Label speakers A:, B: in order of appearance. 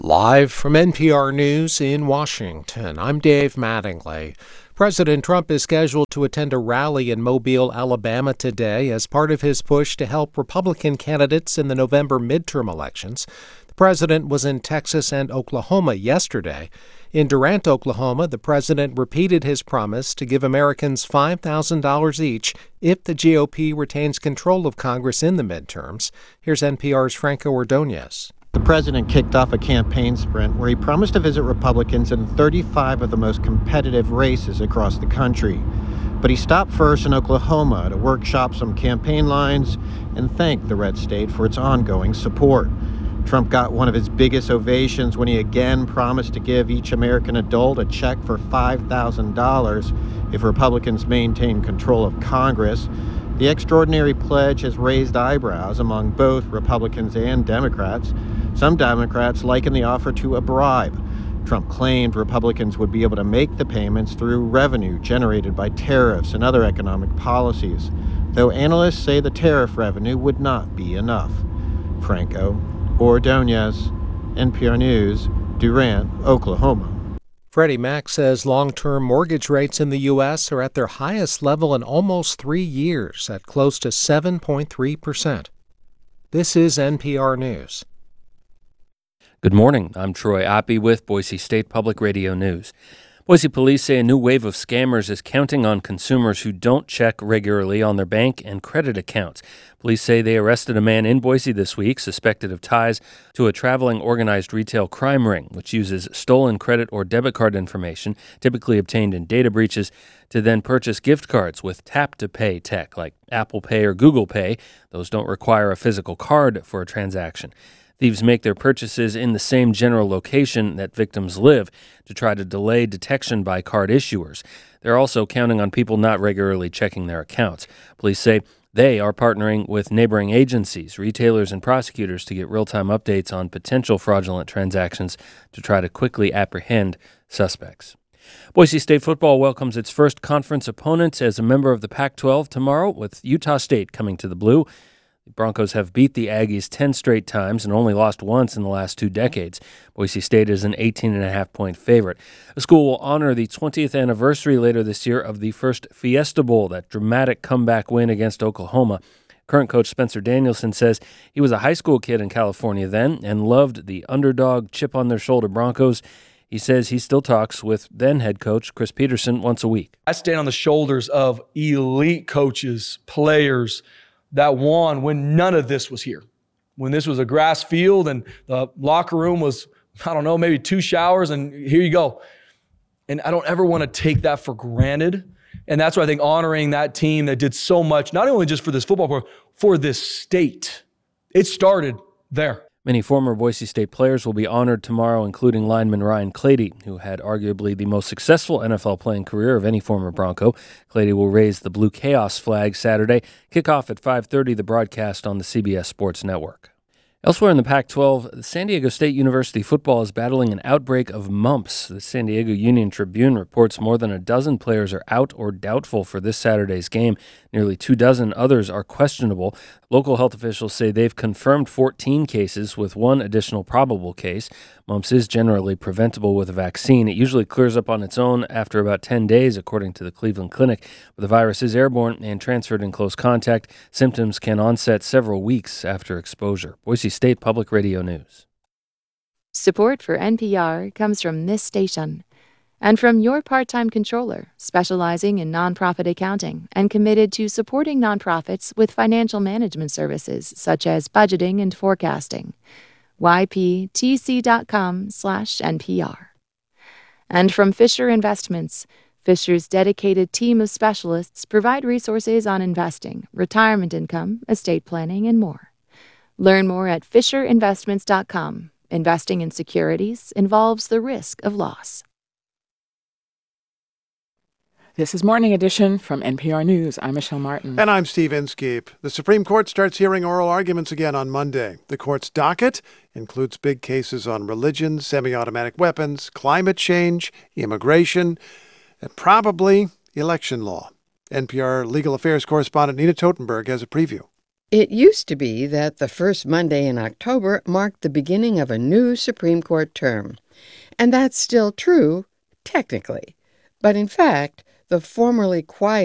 A: Live from NPR News in Washington, I'm Dave Mattingly. President Trump is scheduled to attend a rally in Mobile, Alabama today as part of his push to help Republican candidates in the November midterm elections. The president was in Texas and Oklahoma yesterday. In Durant, Oklahoma, the president repeated his promise to give Americans $5,000 each if the GOP retains control of Congress in the midterms. Here's NPR's Franco Ordonez.
B: The president kicked off a campaign sprint where he promised to visit Republicans in 35 of the most competitive races across the country. But he stopped first in Oklahoma to workshop some campaign lines and thank the red state for its ongoing support. Trump got one of his biggest ovations when he again promised to give each American adult a check for $5,000 if Republicans maintain control of Congress. The extraordinary pledge has raised eyebrows among both Republicans and Democrats. Some Democrats liken the offer to a bribe. Trump claimed Republicans would be able to make the payments through revenue generated by tariffs and other economic policies, though analysts say the tariff revenue would not be enough. Franco Ordonez, NPR News, Durant, Oklahoma.
A: Freddie Mac says long-term mortgage rates in the U.S. are at their highest level in almost 3 years, at close to 7.3%. This is NPR News.
C: Good morning. I'm Troy Oppie with Boise State Public Radio News. Boise police say a new wave of scammers is counting on consumers who don't check regularly on their bank and credit accounts. Police say they arrested a man in Boise this week suspected of ties to a traveling organized retail crime ring, which uses stolen credit or debit card information, typically obtained in data breaches, to then purchase gift cards with tap-to-pay tech like Apple Pay or Google Pay. Those don't require a physical card for a transaction. Thieves make their purchases in the same general location that victims live to try to delay detection by card issuers. They're also counting on people not regularly checking their accounts. Police say they are partnering with neighboring agencies, retailers, and prosecutors to get real-time updates on potential fraudulent transactions to try to quickly apprehend suspects. Boise State football welcomes its first conference opponent as a member of the Pac-12 tomorrow, with Utah State coming to the Blue. The Broncos have beat the Aggies 10 straight times and only lost once in the last 2 decades. Boise State is an 18.5-point favorite. The school will honor the 20th anniversary later this year of the first Fiesta Bowl, that dramatic comeback win against Oklahoma. Current coach Spencer Danielson says he was a high school kid in California then and loved the underdog, chip-on-their-shoulder Broncos. He says he still talks with then head coach Chris Petersen once a week.
D: I stand on the shoulders of elite coaches, players, that won when none of this was here. When this was a grass field and the locker room was, maybe 2 showers and here you go. And I don't ever want to take that for granted. And that's why I think honoring that team that did so much, not only just for this football program, for this state. It started there.
C: Many former Boise State players will be honored tomorrow, including lineman Ryan Clady, who had arguably the most successful NFL playing career of any former Bronco. Clady will raise the Blue Chaos flag Saturday. Kickoff at 5:30, the broadcast on the CBS Sports Network. Elsewhere in the Pac-12, San Diego State University football is battling an outbreak of mumps. The San Diego Union Tribune reports more than a dozen players are out or doubtful for this Saturday's game. Nearly 24 others are questionable. Local health officials say they've confirmed 14 cases with 1 additional probable case. Mumps is generally preventable with a vaccine. It usually clears up on its own after about 10 days, according to the Cleveland Clinic. But the virus is airborne and transferred in close contact. Symptoms can onset several weeks after exposure. Boise State Public Radio News.
E: Support for NPR comes from this station and from your part-time controller, specializing in nonprofit accounting and committed to supporting nonprofits with financial management services such as budgeting and forecasting. yptc.com/NPR. And from Fisher Investments, Fisher's dedicated team of specialists provide resources on investing, retirement income, estate planning, and more. Learn more at FisherInvestments.com. Investing in securities involves the risk of loss.
F: This is Morning Edition from NPR News. I'm Michelle Martin.
G: And I'm Steve Inskeep. The Supreme Court starts hearing oral arguments again on Monday. The court's docket includes big cases on religion, semi-automatic weapons, climate change, immigration, and probably election law. NPR legal affairs correspondent Nina Totenberg has a preview.
H: It used to be that the first Monday in October marked the beginning of a new Supreme Court term. And that's still true, technically. But in fact, the formerly quiet